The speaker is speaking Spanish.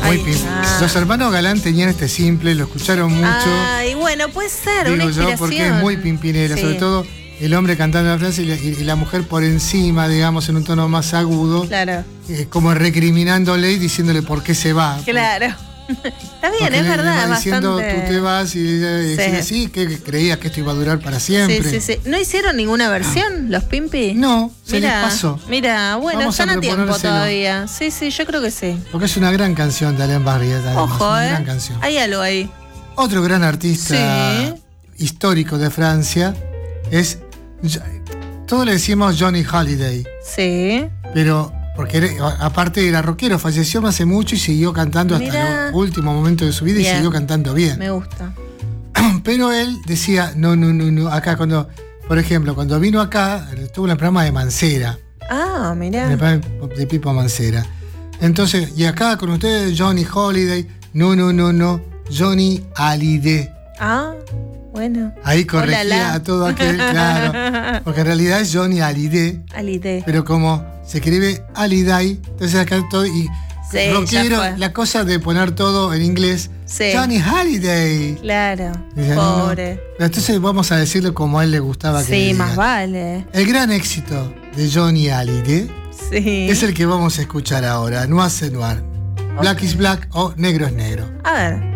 Muy Los hermanos Galán tenían este simple, lo escucharon mucho. Ay, bueno, puede ser, una digo inspiración. yo, porque es muy pimpinera, Sí. sobre todo el hombre cantando la frase y la mujer por encima, digamos, en un tono más agudo. Claro. Como recriminándole y diciéndole por qué se va. Claro. Está bien, Porque es le verdad, va diciendo, bastante. tú te vas y ella decía, sí, que creías que esto iba a durar para siempre. Sí, sí, sí. ¿No hicieron ninguna versión, los Pimpi? No, se les pasó. Mira, bueno, Vamos están a a tiempo proponérselo. todavía. Sí, sí, yo creo que sí. Porque es una gran canción de Alain Barriet. Además, Ojo, una gran canción. Hay algo ahí. Otro gran artista Sí. histórico de Francia es, todos le decimos Johnny Hallyday, Sí. pero porque aparte era rockero, falleció no hace mucho y siguió cantando hasta Mirá. el último momento de su vida. Bien. Y siguió cantando bien. Me gusta. Pero él decía, no, acá cuando, por ejemplo, cuando vino acá, tuvo un programa de Mancera, Ah, mirá. de Pipo Mancera. Entonces, y acá con ustedes Johnny Holiday, no, Johnny Hallyday. Ah, bueno. Ahí corregía Olala. a todo aquel, claro. Porque en realidad es Johnny Hallyday, Hallyday. pero como se escribe Hallyday, entonces acá todo y Sí, rockero, ya fue. la cosa de poner todo en inglés. Sí. Johnny Hallyday. Claro. Dice, Pobre. no. Entonces vamos a decirle como a él le gustaba que le Sí, digan. más vale. El gran éxito de Johnny Hallyday Sí. es el que vamos a escuchar ahora, Noir c'est Noir. Black is Black o Negro es Negro. A ver.